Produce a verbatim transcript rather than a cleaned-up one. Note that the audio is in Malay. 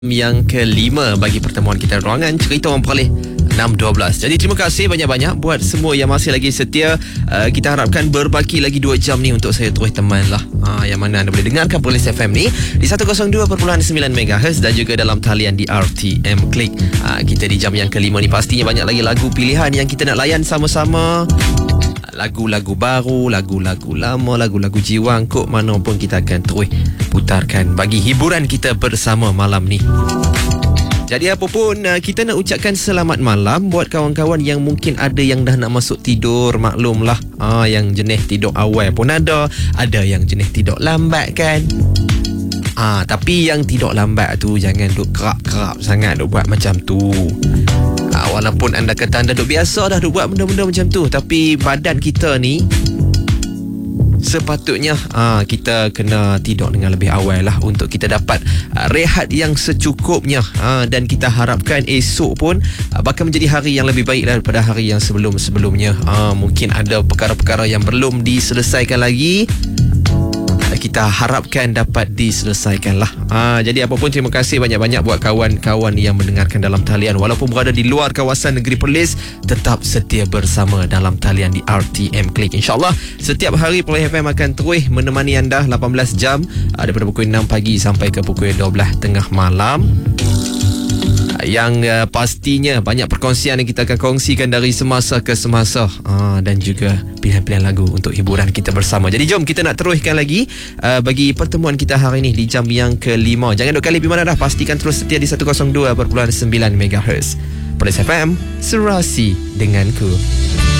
Yang kelima bagi pertemuan kita ruangan cerita orang Perlis enam dua belas. Jadi terima kasih banyak-banyak buat semua yang masih lagi setia. uh, Kita harapkan berbaki lagi dua jam ni untuk saya terus teman lah, uh, yang mana anda boleh dengarkan Perlis F M ni di seratus dua perpuluhan sembilan megahertz dan juga dalam talian di R T M Click. uh, Kita di jam yang kelima ni pastinya banyak lagi lagu pilihan yang kita nak layan sama-sama. Lagu-lagu baru, lagu-lagu lama, lagu-lagu jiwang, kok mana pun kita akan terus putarkan bagi hiburan kita bersama malam ni. Jadi apa pun, kita nak ucapkan selamat malam buat kawan-kawan yang mungkin ada yang dah nak masuk tidur. Maklumlah, ah, yang jenis tidur awal pun ada, ada yang jenis tidur lambat kan. Ah, tapi yang tidur lambat tu jangan duk kerap-kerap sangat duk buat macam tu. Ah, walaupun anda kata anda duk biasa dah duk buat benda-benda macam tu, tapi badan kita ni sepatutnya ah, kita kena tidur dengan lebih awal lah untuk kita dapat ah, rehat yang secukupnya. ah, Dan kita harapkan esok pun ah, bakal menjadi hari yang lebih baik daripada hari yang sebelum-sebelumnya. ah, Mungkin ada perkara-perkara yang belum diselesaikan lagi, kita harapkan dapat diselesaikan lah. Ha, jadi apapun, terima kasih banyak-banyak buat kawan-kawan yang mendengarkan dalam talian. Walaupun berada di luar kawasan negeri Perlis, tetap setia bersama dalam talian di R T M Click. InsyaAllah setiap hari Perlis F M akan terus menemani anda lapan belas jam, daripada pukul enam pagi sampai ke pukul dua belas tengah malam. Yang uh, pastinya banyak perkongsian yang kita akan kongsikan dari semasa ke semasa, uh, dan juga pilihan-pilihan lagu untuk hiburan kita bersama. Jadi jom kita nak teruskan lagi uh, bagi pertemuan kita hari ini di jam yang kelima. Jangan duk kali di mana dah, pastikan terus setia di seratus dua perpuluhan sembilan megahertz. Perlis F M, serasi denganku.